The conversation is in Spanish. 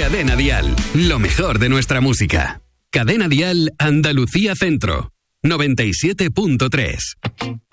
Cadena Dial, lo mejor de nuestra música. Cadena Dial Andalucía Centro, 97.3.